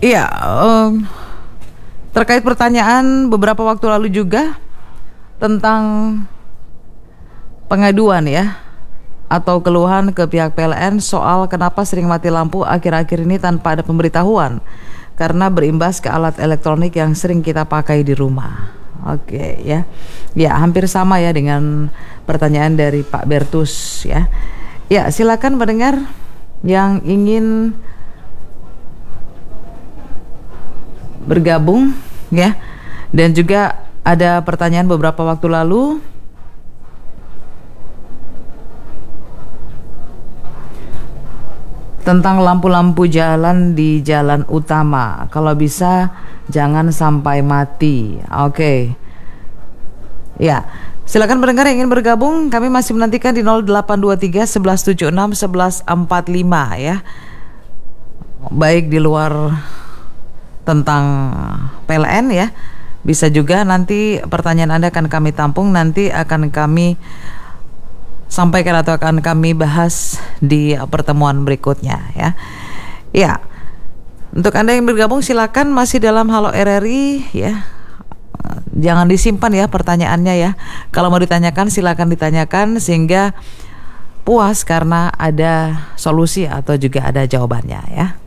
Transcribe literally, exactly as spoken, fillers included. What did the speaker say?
Iya, um, terkait pertanyaan beberapa waktu lalu juga tentang pengaduan ya atau keluhan ke pihak P L N soal kenapa sering mati lampu akhir-akhir ini tanpa ada pemberitahuan karena berimbas ke alat elektronik yang sering kita pakai di rumah. Oke ya, ya hampir sama ya dengan pertanyaan dari Pak Bertus ya. Ya silakan pendengar yang ingin bergabung ya, dan juga ada pertanyaan beberapa waktu lalu tentang lampu-lampu jalan di jalan utama. Kalau bisa jangan sampai mati. Oke. Ya, silakan pendengar yang ingin bergabung. Kami masih menantikan di nol delapan dua tiga satu satu tujuh enam satu satu empat lima ya. Baik di luar tentang P L N ya. Bisa juga nanti pertanyaan Anda akan kami tampung, nanti akan kami sampaikan atau akan kami bahas di pertemuan berikutnya ya. Ya, untuk Anda yang bergabung silakan masih dalam Halo R R I ya. Jangan disimpan ya pertanyaannya ya. Kalau mau ditanyakan silakan ditanyakan sehingga puas karena ada solusi atau juga ada jawabannya ya.